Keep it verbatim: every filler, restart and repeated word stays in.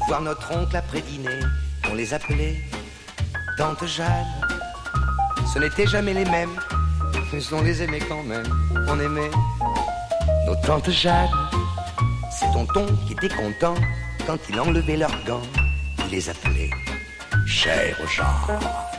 voir notre oncle après dîner. On les appelait Tante Jeanne. Ce n'étaient jamais les mêmes, mais on les aimait quand même. On aimait nos Tantes Jeanne. C'est tonton qui était content quand il enlevait leurs gants. Il les appelait Chère Jeanne.